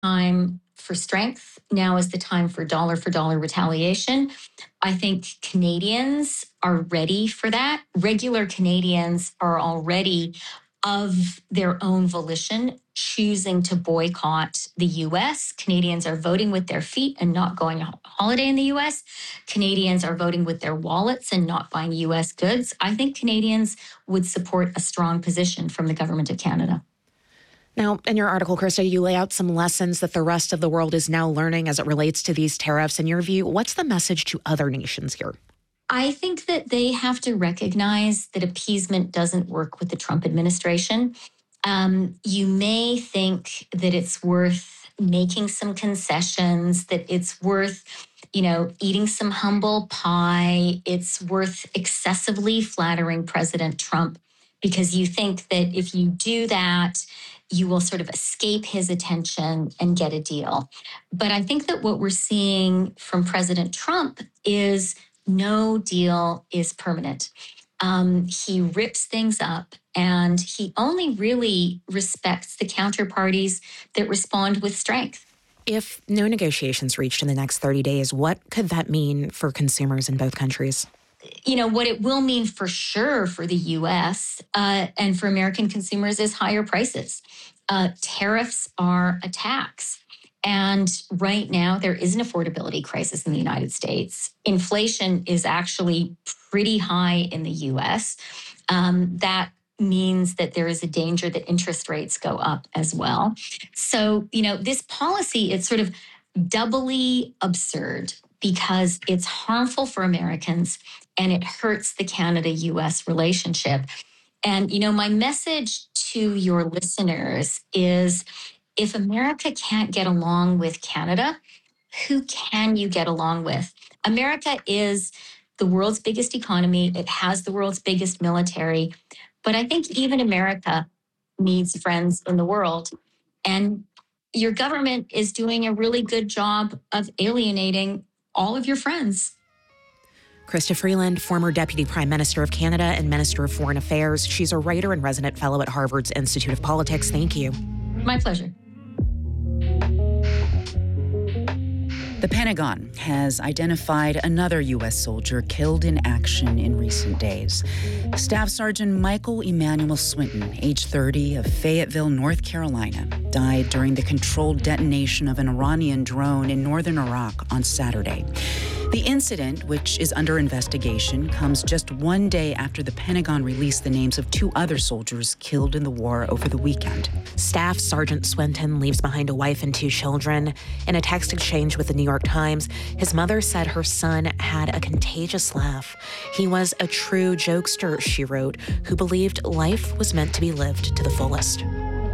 time for strength. Now is the time for dollar retaliation. I think Canadians are ready for that. Regular Canadians are already, of their own volition, choosing to boycott the US. Canadians are voting with their feet and not going on holiday in the US. Canadians are voting with their wallets and not buying US goods. I think Canadians would support a strong position from the Government of Canada. Now, in your article, Krista, you lay out some lessons that the rest of the world is now learning as it relates to these tariffs. In your view, what's the message to other nations here? I think that they have to recognize that appeasement doesn't work with the Trump administration. You may think that it's worth making some concessions, that it's worth, eating some humble pie. It's worth excessively flattering President Trump because you think that if you do that, you will sort of escape his attention and get a deal. But I think that what we're seeing from President Trump is no deal is permanent. He rips things up and he only really respects the counterparties that respond with strength. If no negotiations reached in the next 30 days, what could that mean for consumers in both countries? What it will mean for sure for the U.S. And for American consumers is higher prices. Tariffs are a tax. And right now, there is an affordability crisis in the United States. Inflation is actually pretty high in the U.S. That means that there is a danger that interest rates go up as well. So, this policy, it's sort of doubly absurd because it's harmful for Americans and it hurts the Canada-U.S. relationship. And, my message to your listeners is if America can't get along with Canada, who can you get along with? America is the world's biggest economy. It has the world's biggest military. But I think even America needs friends in the world. And your government is doing a really good job of alienating all of your friends. Krista Freeland, former Deputy Prime Minister of Canada and Minister of Foreign Affairs. She's a writer and resident fellow at Harvard's Institute of Politics. Thank you. My pleasure. The Pentagon has identified another U.S. soldier killed in action in recent days. Staff Sergeant Michael Emmanuel Swinton, age 30, of Fayetteville, North Carolina, died during the controlled detonation of an Iranian drone in northern Iraq on Saturday. The incident, which is under investigation, comes just one day after the Pentagon released the names of two other soldiers killed in the war over the weekend. Staff Sergeant Swinton leaves behind a wife and two children. In a text exchange with the New York Times, his mother said her son had a contagious laugh. He was a true jokester, she wrote, who believed life was meant to be lived to the fullest.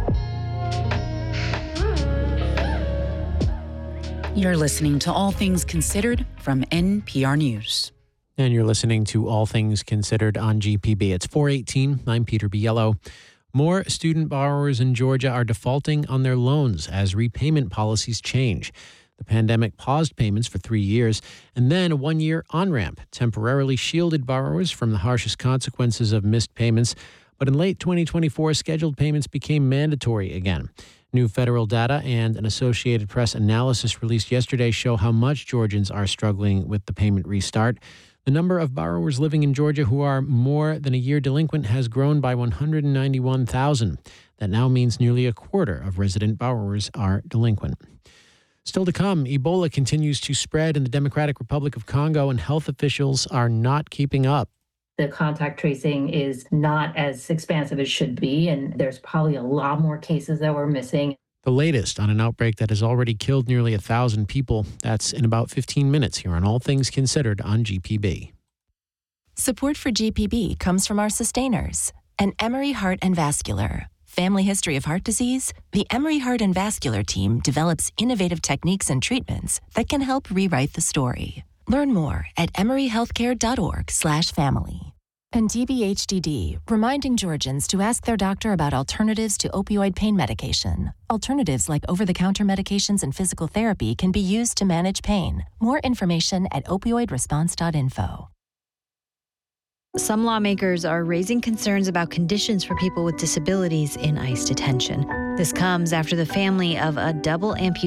You're listening to All Things Considered from NPR News. And you're listening to All Things Considered on GPB. It's 4:18. I'm Peter Biello. More student borrowers in Georgia are defaulting on their loans as repayment policies change. The pandemic paused payments for 3 years, and then a one-year on-ramp temporarily shielded borrowers from the harshest consequences of missed payments. But in late 2024, scheduled payments became mandatory again. New federal data and an Associated Press analysis released yesterday show how much Georgians are struggling with the payment restart. The number of borrowers living in Georgia who are more than a year delinquent has grown by 191,000. That now means nearly a quarter of resident borrowers are delinquent. Still to come, Ebola continues to spread in the Democratic Republic of Congo, and health officials are not keeping up. The contact tracing is not as expansive as it should be, and there's probably a lot more cases that we're missing. The latest on an outbreak that has already killed nearly 1,000 people. That's in about 15 minutes here on All Things Considered on GPB. Support for GPB comes from our sustainers and Emory Heart and Vascular. Family history of heart disease? The Emory Heart and Vascular team develops innovative techniques and treatments that can help rewrite the story. Learn more at emoryhealthcare.org/family. And DBHDD, reminding Georgians to ask their doctor about alternatives to opioid pain medication. Alternatives like over-the-counter medications and physical therapy can be used to manage pain. More information at opioidresponse.info. Some lawmakers are raising concerns about conditions for people with disabilities in ICE detention. This comes after the family of a double amputee